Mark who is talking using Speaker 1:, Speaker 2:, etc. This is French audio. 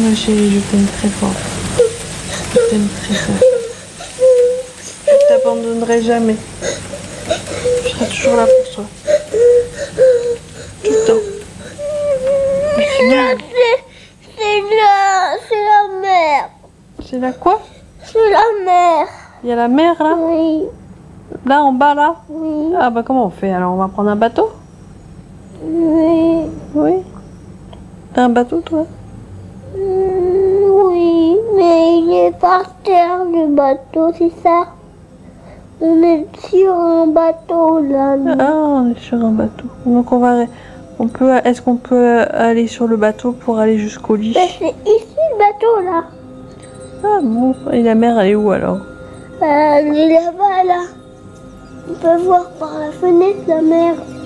Speaker 1: Ma chérie, je t'aime très fort. Je t'aime très fort. Je t'abandonnerai jamais. Je serai toujours là pour toi. Tout le temps.
Speaker 2: C'est la mer.
Speaker 1: C'est la quoi?
Speaker 2: C'est la mer.
Speaker 1: Il y a la mer là?
Speaker 2: Oui.
Speaker 1: Là en bas là?
Speaker 2: Oui.
Speaker 1: Ah bah comment on fait alors? On va prendre un bateau?
Speaker 2: Oui.
Speaker 1: Oui. T'as un bateau toi?
Speaker 2: Oui, mais il est par terre le bateau, c'est ça? On est sur un bateau là. nous.
Speaker 1: Ah, on est sur un bateau. Donc est-ce qu'on peut aller sur le bateau pour aller jusqu'au lit?
Speaker 2: Ben, c'est ici le bateau là.
Speaker 1: Ah bon, et la mer elle est où alors?
Speaker 2: Elle est là-bas là. On peut voir par la fenêtre la mer.